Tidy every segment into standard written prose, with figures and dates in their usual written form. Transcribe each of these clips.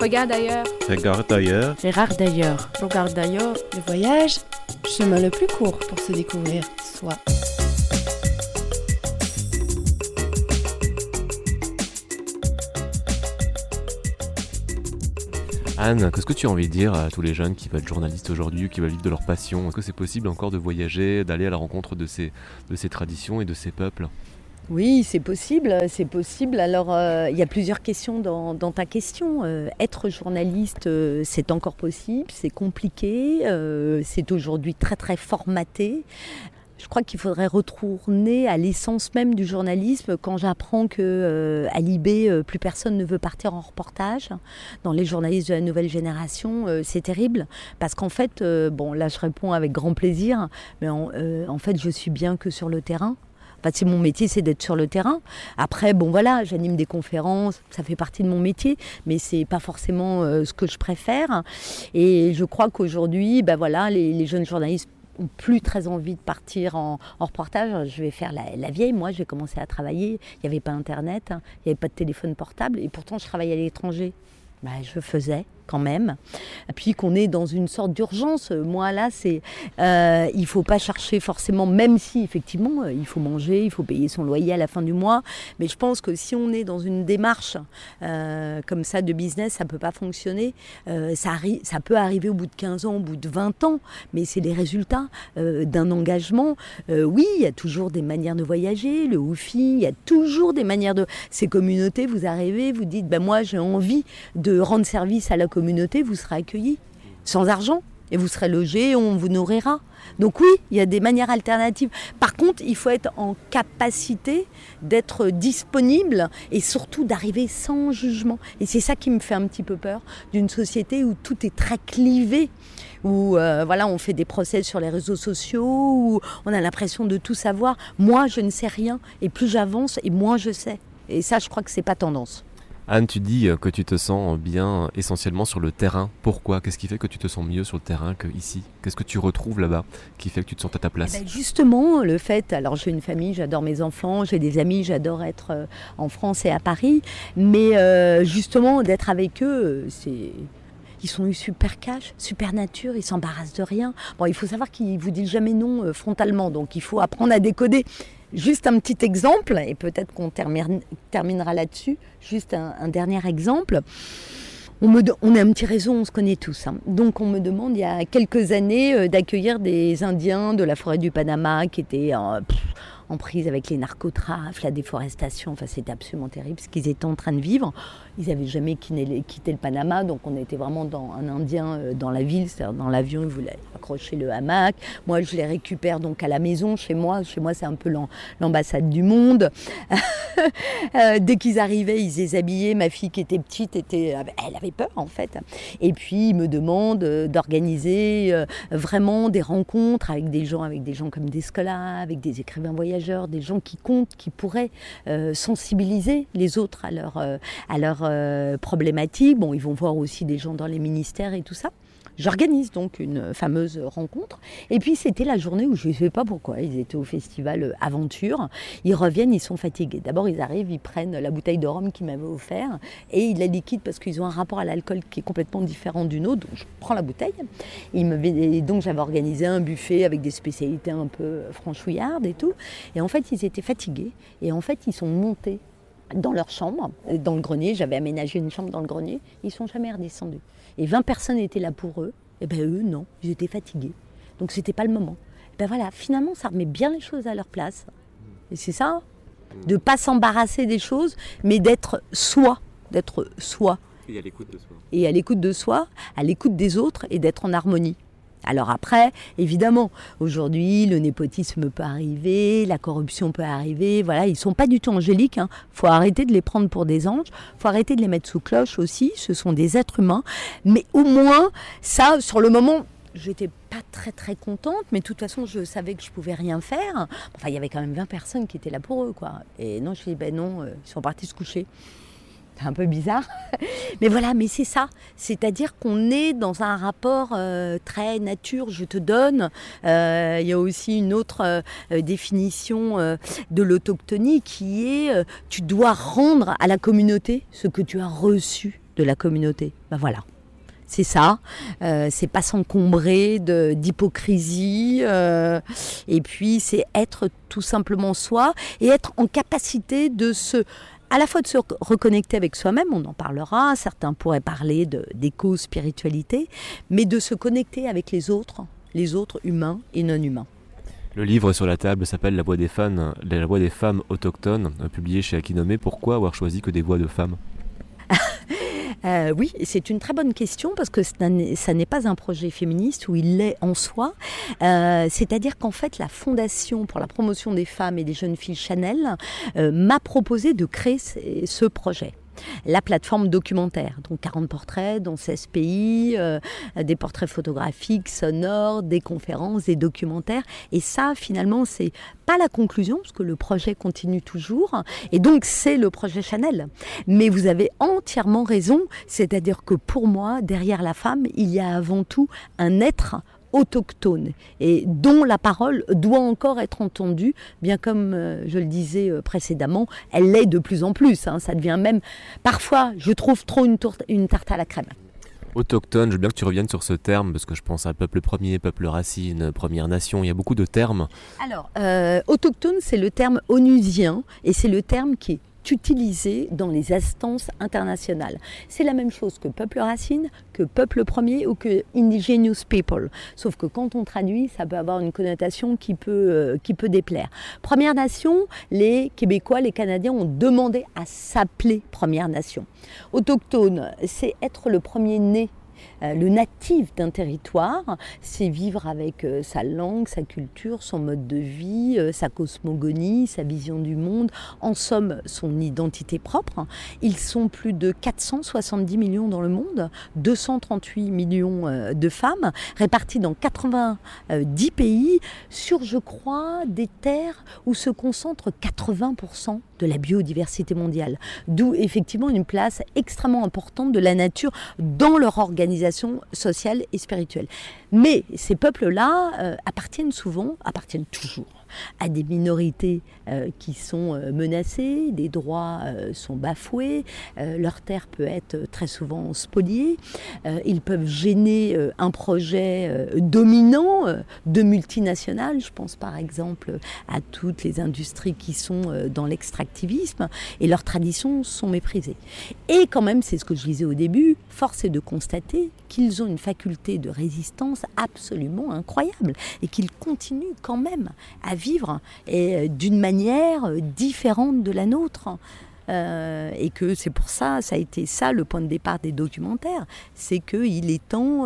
Regarde ailleurs. Regarde ailleurs. Regarde d'ailleurs. Regarde d'ailleurs. Le voyage, chemin le plus court pour se découvrir soi. Anne, qu'est-ce que tu as envie de dire à tous les jeunes qui veulent être journalistes aujourd'hui, qui veulent vivre de leur passion? Est-ce que c'est possible encore de voyager, d'aller à la rencontre de ces traditions et de ces peuples? Oui, c'est possible, c'est possible. Alors, il y a plusieurs questions dans ta question. Être journaliste, c'est encore possible, c'est compliqué, c'est aujourd'hui très très formaté. Je crois qu'il faudrait retourner à l'essence même du journalisme. Quand j'apprends qu'à l'IB, plus personne ne veut partir en reportage, dans les journalistes de la nouvelle génération, c'est terrible. Parce qu'en fait, bon là je réponds avec grand plaisir, mais en fait je suis bien que sur le terrain. Enfin, c'est mon métier, c'est d'être sur le terrain. Après, bon voilà, j'anime des conférences, ça fait partie de mon métier, mais c'est pas forcément ce que je préfère. Et je crois qu'aujourd'hui, ben voilà, les jeunes journalistes n'ont plus très envie de partir en reportage. Je vais faire la vieille. Moi, j'ai commencé à travailler. Il n'y avait pas Internet, il n'y avait pas de téléphone portable. Et pourtant, je travaillais à l'étranger. Ben, je faisais quand même. Et puis qu'on est dans une sorte d'urgence. Moi, là, il ne faut pas chercher forcément, même si, effectivement, il faut manger, il faut payer son loyer à la fin du mois. Mais je pense que si on est dans une démarche comme ça de business, ça ne peut pas fonctionner. Ça peut arriver au bout de 15 ans, au bout de 20 ans, mais c'est les résultats d'un engagement. Oui, il y a toujours des manières de voyager, le woofing, il y a toujours des manières de... Ces communautés, vous arrivez, vous dites, ben moi, j'ai envie de rendre service à la communauté, vous serez accueillis sans argent et vous serez logés, on vous nourrira. Donc oui, il y a des manières alternatives. Par contre, il faut être en capacité d'être disponible et surtout d'arriver sans jugement. Et c'est ça qui me fait un petit peu peur d'une société où tout est très clivé, où voilà, on fait des procès sur les réseaux sociaux, où on a l'impression de tout savoir. Moi, je ne sais rien et plus j'avance et moins je sais. Et ça, je crois que c'est pas tendance. Anne, tu dis que tu te sens bien essentiellement sur le terrain. Pourquoi? Qu'est-ce qui fait que tu te sens mieux sur le terrain qu'ici? Qu'est-ce que tu retrouves là-bas qui fait que tu te sens à ta place? Justement, le fait, alors j'ai une famille, j'adore mes enfants, j'ai des amis, j'adore être en France et à Paris, mais justement d'être avec eux, ils sont super cash, super nature, ils s'embarrassent de rien. Bon, il faut savoir qu'ils vous disent jamais non frontalement, donc il faut apprendre à décoder. Juste un petit exemple, et peut-être qu'on terminera là-dessus, juste un dernier exemple. On est un petit réseau, on se connaît tous. Hein. Donc on me demande, il y a quelques années, d'accueillir des Indiens de la forêt du Panama qui étaient en prise avec les narcotrafics, la déforestation. Enfin, c'était absolument terrible ce qu'ils étaient en train de vivre. Ils n'avaient jamais quitté le Panama, donc on était vraiment dans un Indien dans la ville, c'est-à-dire dans l'avion, ils voulaient accrocher le hamac. Moi, je les récupère donc à la maison, chez moi. Chez moi, c'est un peu l'ambassade du monde. Dès qu'ils arrivaient, ils les habillaient. Ma fille qui était petite, elle avait peur en fait. Et puis, ils me demandent d'organiser vraiment des rencontres avec des gens comme Descola, avec des écrivains voyageurs, des gens qui comptent, qui pourraient sensibiliser les autres à leurs problématiques. Bon, ils vont voir aussi des gens dans les ministères et tout ça. J'organise donc une fameuse rencontre. Et puis, c'était la journée où je ne sais pas pourquoi. Ils étaient au festival Aventure. Ils reviennent, ils sont fatigués. D'abord, ils arrivent, ils prennent la bouteille de rhum qu'ils m'avaient offert et ils la liquident parce qu'ils ont un rapport à l'alcool qui est complètement différent du nôtre. Donc, je prends la bouteille. Et donc, j'avais organisé un buffet avec des spécialités un peu franchouillardes et tout. Et en fait, ils étaient fatigués. Et en fait, ils sont montés dans leur chambre, dans le grenier. J'avais aménagé une chambre dans le grenier. Ils ne sont jamais redescendus. Et 20 personnes étaient là pour eux. Et bien eux, non, ils étaient fatigués. Donc c'était pas le moment. Et ben voilà, finalement, ça remet bien les choses à leur place. Et c'est ça, de ne pas s'embarrasser des choses, mais d'être soi. Et à l'écoute de soi. Et à l'écoute de soi, à l'écoute des autres et d'être en harmonie. Alors après, évidemment, aujourd'hui, le népotisme peut arriver, la corruption peut arriver, voilà, ils ne sont pas du tout angéliques, hein. Faut arrêter de les prendre pour des anges, faut arrêter de les mettre sous cloche aussi, ce sont des êtres humains, mais au moins, ça, sur le moment, j'étais pas très très contente, mais de toute façon, je savais que je pouvais rien faire. Enfin, il y avait quand même 20 personnes qui étaient là pour eux, quoi. Et non, je dis, ben non, ils sont partis se coucher. C'est un peu bizarre, mais voilà, mais c'est ça, c'est-à-dire qu'on est dans un rapport très nature, je te donne. Il y a aussi une autre définition de l'autochtonie qui est tu dois rendre à la communauté ce que tu as reçu de la communauté. Ben voilà. C'est ça, c'est pas s'encombrer d'hypocrisie, et puis c'est être tout simplement soi et être en capacité à la fois de se reconnecter avec soi-même, on en parlera, certains pourraient parler d'éco-spiritualité, mais de se connecter avec les autres humains et non humains. Le livre sur la table s'appelle La voix des femmes autochtones, publié chez Akinomé. Pourquoi avoir choisi que des voix de femmes ? Oui, c'est une très bonne question parce que ça n'est pas un projet féministe où il l'est en soi. C'est-à-dire qu'en fait, la Fondation pour la promotion des femmes et des jeunes filles Chanel m'a proposé de créer ce projet. La plateforme documentaire, donc 40 portraits dans 16 pays, des portraits photographiques, sonores, des conférences, des documentaires. Et ça, finalement, c'est pas la conclusion, parce que le projet continue toujours. Et donc, c'est le projet Chanel. Mais vous avez entièrement raison, c'est-à-dire que pour moi, derrière la femme, il y a avant tout un être autochtone et dont la parole doit encore être entendue, bien comme je le disais précédemment, elle l'est de plus en plus. Ça devient même, parfois, je trouve trop une tarte à la crème. Autochtone, je veux bien que tu reviennes sur ce terme, parce que je pense à peuple premier, peuple racine, Première Nation, il y a beaucoup de termes. Alors, autochtone, c'est le terme onusien, et c'est le terme qui est utilisé dans les instances internationales. C'est la même chose que peuple racine, que peuple premier ou que indigenous people. Sauf que quand on traduit, ça peut avoir une connotation qui peut déplaire. Première Nation, les Québécois, les Canadiens ont demandé à s'appeler Première Nation. Autochtone, c'est être le premier né. Le natif d'un territoire, c'est vivre avec sa langue, sa culture, son mode de vie, sa cosmogonie, sa vision du monde, en somme son identité propre. Ils sont plus de 470 millions dans le monde, 238 millions de femmes, réparties dans 90 pays, sur, je crois, des terres où se concentre 80% de la biodiversité mondiale. D'où effectivement une place extrêmement importante de la nature dans leur organisation sociale et spirituelle. Mais ces peuples-là appartiennent toujours à des minorités qui sont menacées, des droits sont bafoués, leur terre peut être très souvent spoliée, ils peuvent gêner un projet dominant de multinationales, je pense par exemple à toutes les industries qui sont dans l'extractivisme, et leurs traditions sont méprisées. Et quand même, c'est ce que je disais au début, force est de constater qu'ils ont une faculté de résistance absolument incroyable et qu'ils continuent quand même à vivre d'une manière différente de la nôtre. Et que c'est pour ça, ça a été ça le point de départ des documentaires, c'est qu'il est temps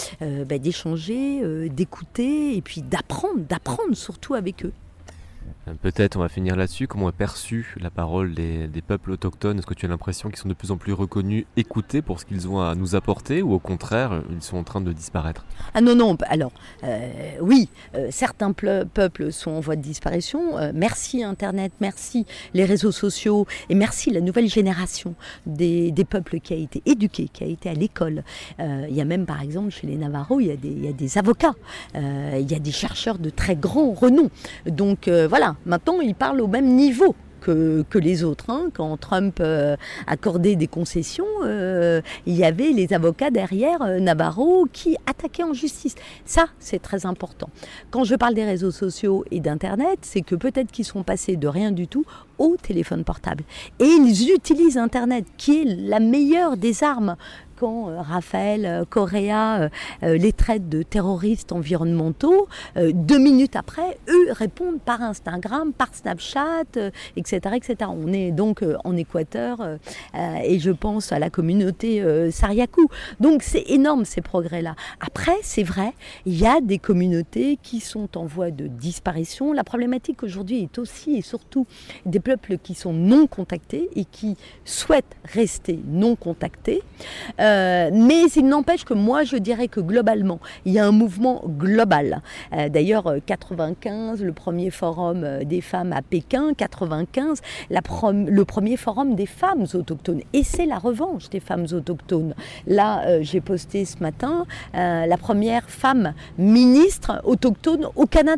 d'échanger, d'écouter et puis d'apprendre surtout avec eux. Peut-être on va finir là-dessus. Comment est perçue la parole des peuples autochtones ? Est-ce que tu as l'impression qu'ils sont de plus en plus reconnus, écoutés pour ce qu'ils ont à nous apporter, ou au contraire, ils sont en train de disparaître ? Ah non, alors oui, certains peuples sont en voie de disparition. Merci Internet, merci les réseaux sociaux et merci la nouvelle génération des peuples qui a été éduquée, qui a été à l'école. Il y a même par exemple chez les Navajo, il y a des avocats, il y a des chercheurs de très grand renom. Donc voilà. Maintenant, ils parlent au même niveau que les autres. Quand Trump accordait des concessions, il y avait les avocats derrière Navarro qui attaquaient en justice. Ça, c'est très important. Quand je parle des réseaux sociaux et d'Internet, c'est que peut-être qu'ils sont passés de rien du tout au téléphone portable. Et ils utilisent Internet, qui est la meilleure des armes. Quand Raphaël Correa les traite de terroristes environnementaux, 2 minutes après, eux répondent par Instagram, par Snapchat, etc., etc. On est donc en Équateur et je pense à la communauté Sariakou. Donc c'est énorme ces progrès-là. Après, c'est vrai, il y a des communautés qui sont en voie de disparition. La problématique aujourd'hui est aussi et surtout des peuples qui sont non contactés et qui souhaitent rester non contactés. Mais il n'empêche que moi, je dirais que globalement, il y a un mouvement global. D'ailleurs, 95, le premier forum des femmes à Pékin, 95, le premier forum des femmes autochtones. Et c'est la revanche des femmes autochtones. Là, j'ai posté ce matin la première femme ministre autochtone au Canada.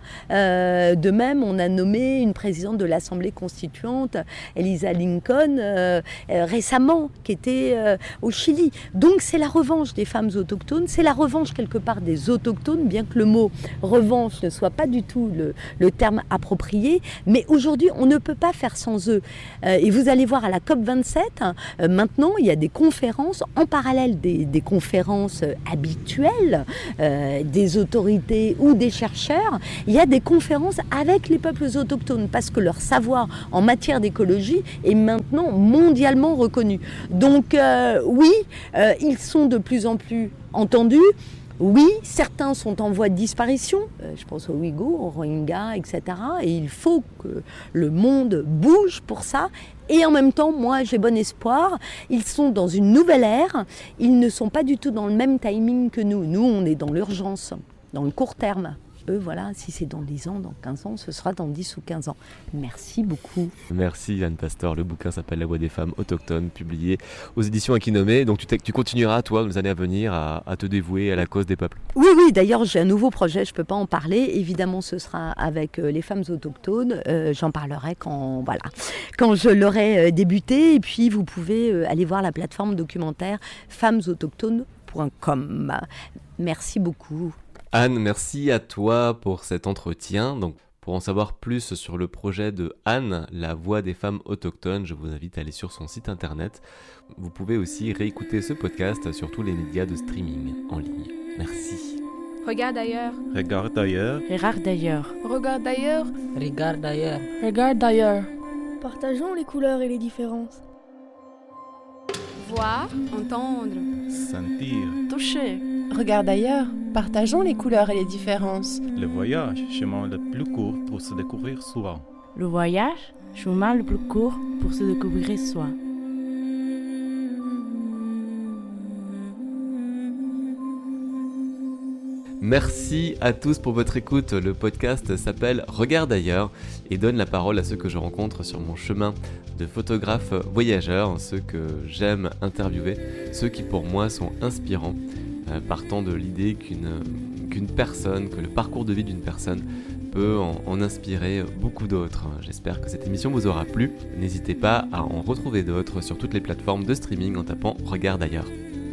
De même, on a nommé une présidente de l'Assemblée constituante, Elisa Lincoln, récemment, qui était au Chili. Donc c'est la revanche des femmes autochtones, c'est la revanche quelque part des autochtones, bien que le mot revanche ne soit pas du tout le terme approprié. Mais aujourd'hui, on ne peut pas faire sans eux. Et vous allez voir à la COP27, maintenant, il y a des conférences, en parallèle des conférences habituelles, des autorités ou des chercheurs, il y a des conférences avec les peuples autochtones, parce que leur savoir en matière d'écologie est maintenant mondialement reconnu. Donc oui, ils sont de plus en plus entendus. Oui, certains sont en voie de disparition, je pense aux Ouïghours, aux Rohingyas, etc. Et il faut que le monde bouge pour ça. Et en même temps, moi, j'ai bon espoir. Ils sont dans une nouvelle ère. Ils ne sont pas du tout dans le même timing que nous. Nous, on est dans l'urgence, dans le court terme. Eux, voilà, si c'est dans 10 ans, dans 15 ans, ce sera dans 10 ou 15 ans. Merci beaucoup. Merci Anne Pastor. Le bouquin s'appelle La voix des femmes autochtones, publié aux éditions Aquinomé. Donc tu continueras, toi, dans les années à venir, à te dévouer à la cause des peuples. Oui, d'ailleurs, j'ai un nouveau projet, je ne peux pas en parler. Évidemment, ce sera avec les femmes autochtones. J'en parlerai quand je l'aurai débuté. Et puis, vous pouvez aller voir la plateforme documentaire femmesautochtones.com. Merci beaucoup. Anne, merci à toi pour cet entretien. Donc, pour en savoir plus sur le projet de Anne, La voix des femmes autochtones, je vous invite à aller sur son site internet. Vous pouvez aussi réécouter ce podcast sur tous les médias de streaming en ligne. Merci. Regarde ailleurs. Regarde ailleurs. Regarde d'ailleurs. Regarde ailleurs. Regarde ailleurs. Regarde d'ailleurs. Partageons les couleurs et les différences. Voir, entendre. Sentir. Toucher. Regarde ailleurs. Partageons les couleurs et les différences. Le voyage, chemin le plus court pour se découvrir soi. Le voyage, chemin le plus court pour se découvrir soi. Merci à tous pour votre écoute. Le podcast s'appelle Regarde ailleurs et donne la parole à ceux que je rencontre sur mon chemin de photographe voyageur, ceux que j'aime interviewer, ceux qui pour moi sont inspirants, partant de l'idée qu'une personne, que le parcours de vie d'une personne peut en inspirer beaucoup d'autres. J'espère que cette émission vous aura plu. N'hésitez pas à en retrouver d'autres sur toutes les plateformes de streaming en tapant Regarde ailleurs.